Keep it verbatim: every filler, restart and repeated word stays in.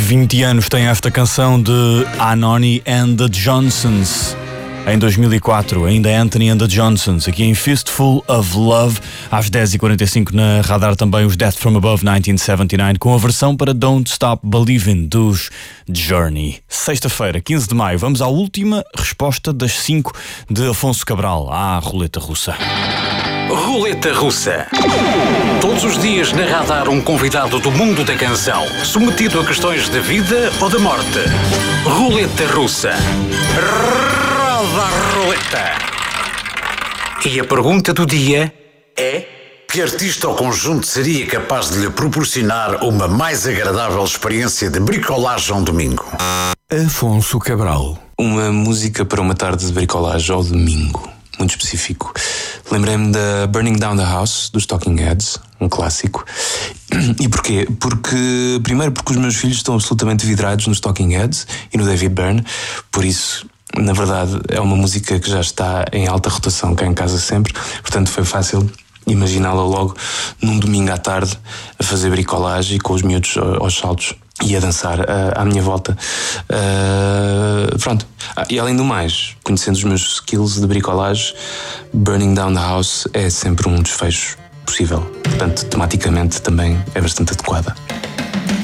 vinte anos tem esta canção de Anony and the Johnsons. Em dois mil e quatro, ainda Anthony and the Johnsons, aqui em Fistful of Love, às dez e quarenta e cinco na Radar também os Death from Above nineteen seventy-nine, com a versão para Don't Stop Believin' dos Journey. Sexta-feira, quinze de maio, vamos à última resposta das cinco de Afonso Cabral, à Roleta Russa. Roleta Russa. Todos os dias na Radar um convidado do mundo da canção, submetido a questões de vida ou de morte. Roleta Russa. Roda roleta. E a pergunta do dia é: que artista ou conjunto seria capaz de lhe proporcionar uma mais agradável experiência de bricolagem ao domingo? Afonso Cabral. Uma música para uma tarde de bricolagem ao domingo, muito específico. Lembrei-me da Burning Down the House, dos Talking Heads, um clássico. E porquê? Porque, primeiro, porque os meus filhos estão absolutamente vidrados nos Talking Heads e no David Byrne, por isso, na verdade, é uma música que já está em alta rotação cá em casa sempre, portanto foi fácil imaginá-la logo num domingo à tarde a fazer bricolagem com os miúdos aos saltos e a dançar uh, à minha volta. Uh, pronto. Ah, e além do mais, conhecendo os meus skills de bricolagem, Burning Down the House é sempre um desfecho possível. Portanto, tematicamente também é bastante adequada.